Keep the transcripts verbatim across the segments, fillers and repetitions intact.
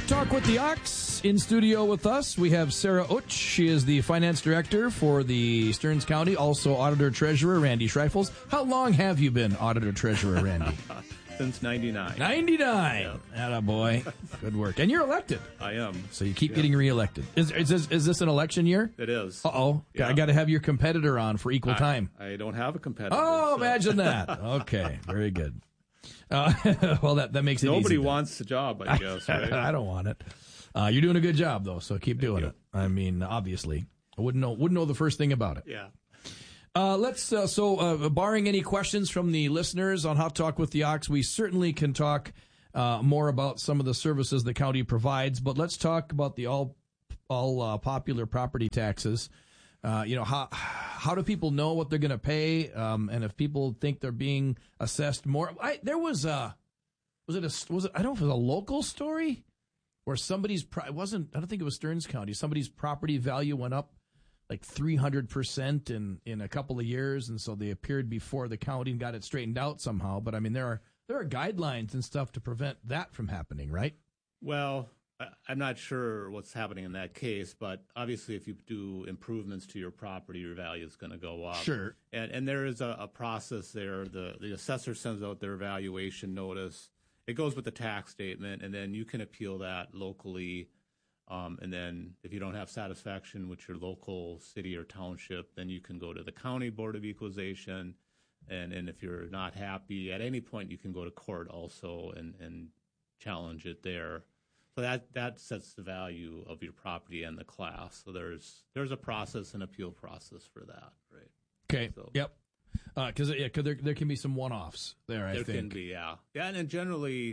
Talk with the Ox. In studio with us, we have Sarah Utsch. She is the finance director for the Stearns County, also auditor treasurer Randy Schreifels. How long have you been auditor treasurer, Randy? Since ninety-nine. ninety-nine. Yep. Attaboy. Good work. And you're elected. I am. So you keep Yep. getting reelected. Is, is, this, is this an election year? It is. Uh-oh. Yeah. I got to have your competitor on for equal I, time. I don't have a competitor. Oh, so. imagine that. Okay. Very good. Uh, well, that, that makes it Nobody easy. wants the job, I guess, right? I don't want it. Uh, you're doing a good job, though, so keep doing you. it. I mean, obviously. I wouldn't know wouldn't know the first thing about it. Yeah. Uh, let's uh, so uh, barring any questions from the listeners on Hot Talk with the Ox, we certainly can talk uh, more about some of the services the county provides. But let's talk about the all all uh, popular property taxes. Uh, you know, how how do people know what they're going to pay, um, and if people think they're being assessed more? I, there was a was it a was it I don't know if it was a local story where somebody's pro- it wasn't I don't think it was Stearns County. Somebody's property value went up like three hundred percent in, in a couple of years, and so they appeared before the county and got it straightened out somehow. But, I mean, there are there are guidelines and stuff to prevent that from happening, right? Well, I- I'm not sure what's happening in that case, but obviously if you do improvements to your property, your value is going to go up. Sure. And, and there is a, a process there. The, the assessor sends out their valuation notice. It goes with the tax statement, and then you can appeal that locally. Um, and then if you don't have satisfaction with your local city or township, then you can go to the county board of equalization. And, and if you're not happy at any point, you can go to court also and, and challenge it there. So that, that sets the value of your property and the class. So there's there's a process, an appeal process for that, right? Okay. So, Yep. Because uh, yeah, cause there there can be some one-offs there, I there think. can be, yeah. Yeah, and then generally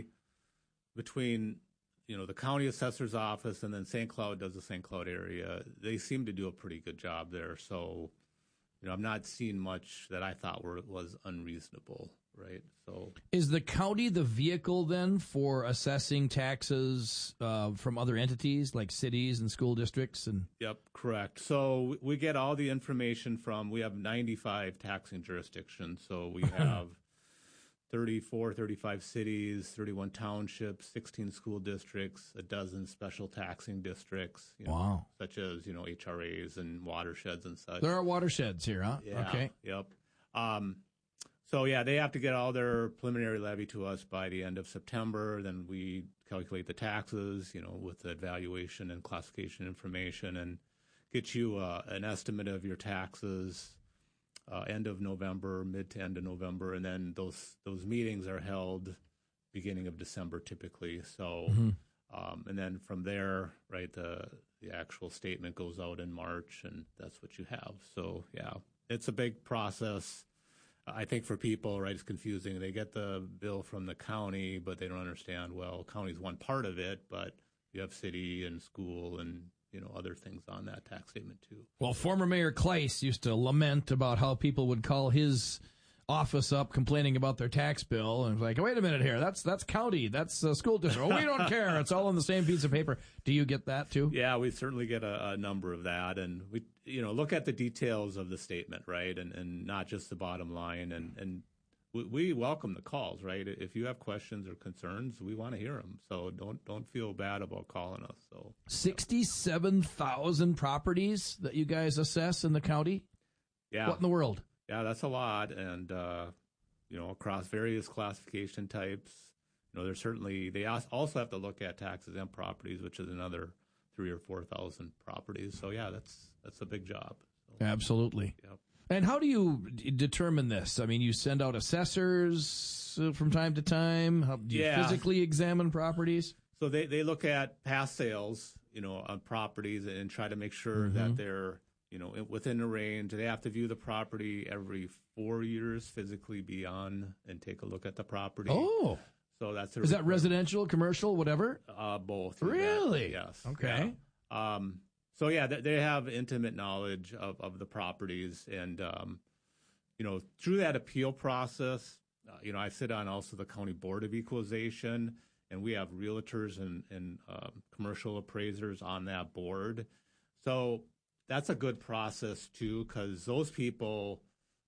between you know, the county assessor's office and then Saint Cloud does the Saint Cloud area. They seem to do a pretty good job there. So, you know, I'm not seeing much that I thought were was unreasonable, right? So, is the county the vehicle then for assessing taxes uh, from other entities like cities and school districts? And yep, correct. So we get all the information from, we have ninety-five taxing jurisdictions. So we have thirty-four, thirty-five cities, thirty-one townships, sixteen school districts, a dozen special taxing districts, you know, wow, such as, you know, H R As and watersheds and such. There are watersheds here, huh? Yeah, okay. Yep. Um, so, yeah, they have to get all their preliminary levy to us by the end of September. Then we calculate the taxes, you know, with the valuation and classification information and get you uh, an estimate of your taxes. Uh, end of November, mid to end of November, and then those those meetings are held beginning of December typically. So, mm-hmm. um, and then from there, right, the the actual statement goes out in March, and that's what you have. So, yeah, it's a big process. I think for people, right, it's confusing. They get the bill from the county, but they don't understand. Well, county's one part of it, but you have city and school and you know, other things on that tax statement too. Well, former Mayor Kleiss used to lament about how people would call his office up complaining about their tax bill, and like, wait a minute here, that's that's county, that's uh, school district. Oh, we don't care. It's all on the same piece of paper. Do you get that too? Yeah, we certainly get a, a number of that, and we, you know, look at the details of the statement, right, and and not just the bottom line, and and. We welcome the calls, right? If you have questions or concerns, we want to hear them. So don't don't feel bad about calling us. So sixty-seven thousand properties that you guys assess in the county? Yeah. What in the world? Yeah, that's a lot. And, uh, you know, across various classification types, you know, there's certainly, they also have to look at tax exempt properties, which is another three or four thousand properties. So, yeah, that's that's a big job. So, absolutely. Yep. And how do you d- determine this? I mean, you send out assessors uh, from time to time. How, do you yeah. physically examine properties? So they, they look at past sales, you know, on properties and try to make sure mm-hmm. that they're, you know, within the range. They have to view the property every four years, physically be on and take a look at the property. Oh. So that's a Is that residential, commercial, whatever? Uh, both. Really? That, yes. Okay. Yeah. Um, So, yeah, they have intimate knowledge of, of the properties. And, um, you know, through that appeal process, uh, you know, I sit on also the County Board of Equalization, and we have realtors and, and um, commercial appraisers on that board. So that's a good process, too, because those people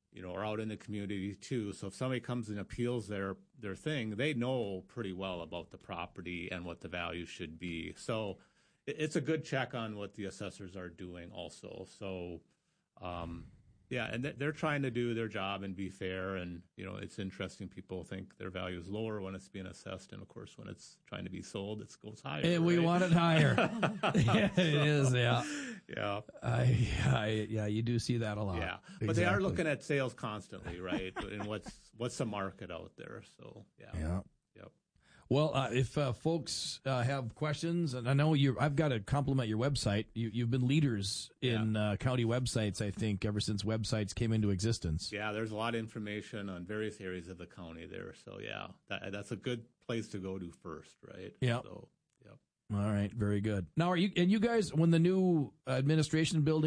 you know, are out in the community too. So if somebody comes and appeals their their thing, they know pretty well about the property and what the value should be. So it, it's a good check on what the assessors are doing also. So, um, yeah, and th- they're trying to do their job and be fair. And, you know, it's interesting. People think their value is lower when it's being assessed. And, of course, when it's trying to be sold, it goes higher. And we right? want it higher. Yeah, it is, yeah. Yeah. I, I, yeah, you do see that a lot. Yeah. But Exactly. they are looking at sales constantly, right? And what's what's the market out there. So, yeah. Yeah. Yep. Well, uh, if uh, folks uh, have questions, and I know you, I've got to compliment your website. You, you've been leaders in Yeah. uh, county websites, I think, ever since websites came into existence. Yeah, there's a lot of information on various areas of the county there. So, yeah, that, that's a good place to go to first, right? Yep. So, yep. All right, very good. Now, are you and you guys, when the new administration building